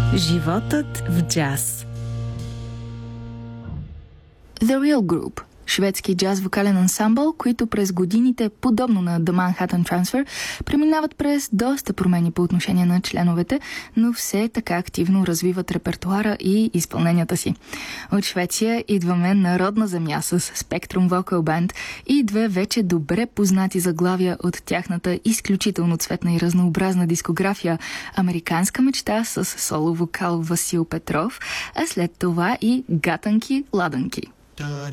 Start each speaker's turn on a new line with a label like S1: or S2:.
S1: Животът в джаз.
S2: The Real Group – шведски джаз-вокален ансамбъл, които през годините, подобно на The Manhattan Transfer, преминават през доста промени по отношение на членовете, но все така активно развиват репертуара и изпълненията си. От Швеция идваме на родна земя с Spectrum Vocal Band и две вече добре познати заглавия от тяхната изключително цветна и разнообразна дискография «Американска мечта» с соло-вокал Васил Петров, а след това и «Гатанки, ладанки».